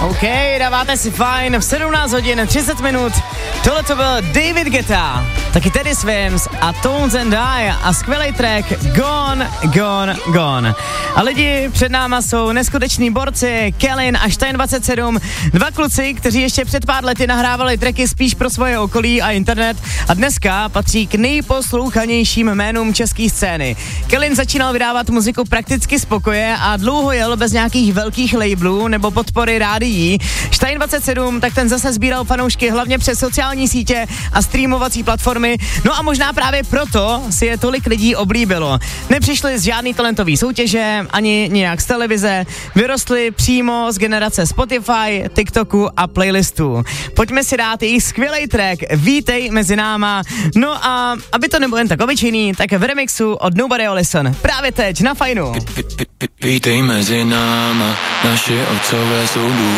OK, dáváte si fajn v 17 hodin 30 minut. Tohle to byl David Guetta, taky Teddy Swims a Tones and I a skvělý track Gone, Gone, Gone. A lidi před náma jsou neskuteční borci Kellin a Stein 27, dva kluci, kteří ještě před pár lety nahrávali tracky spíš pro svoje okolí a internet a dneska patří k nejposlouchanějším jménům české scény. Kellin začínal vydávat muziku prakticky z pokoje a dlouho jel bez nějakých velkých labelů nebo podpory rádií. Stein 27, tak ten zase sbíral fanoušky hlavně přes sociální sítě a streamovací platformy, no a možná právě proto si je tolik lidí oblíbilo. Nepřišli z žádný talentový soutěže, ani nějak z televize, vyrostli přímo z generace Spotify, TikToku a playlistů. Pojďme si dát jejich skvělý track Vítej mezi náma, no a aby to nebylo jen tak obyčejný, tak v remixu od Nobody Will Listen. Právě teď na Fajnu. Vítej mezi náma, naši otcové jsou